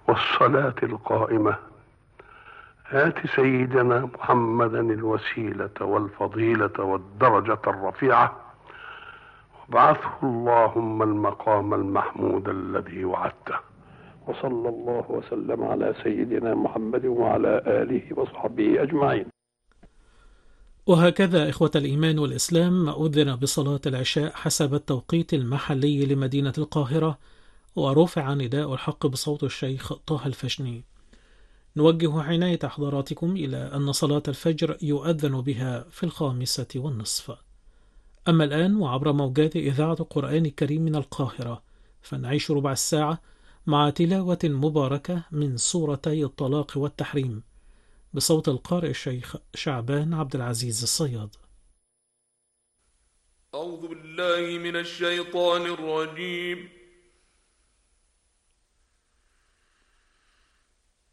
والصلاة القائمة آت سيدنا محمدا الوسيلة والفضيلة والدرجة الرفيعة وابعثه اللهم المقام المحمود الذي وعدته. وصلى الله وسلم على سيدنا محمد وعلى آله وصحبه أجمعين. وهكذا إخوة الإيمان والإسلام أذن بصلاة العشاء حسب التوقيت المحلي لمدينة القاهرة، ورفع نداء الحق بصوت الشيخ طه الفشني. نوجه عناية حضراتكم إلى أن صلاة الفجر يؤذن بها في 5:30. أما الآن وعبر موجات إذاعة القرآن الكريم من القاهرة، فنعيش ربع الساعة مع تلاوة مباركة من سورتي الطلاق والتحريم بصوت القارئ الشيخ شعبان عبد العزيز الصياد. أعوذ بالله من الشيطان الرجيم.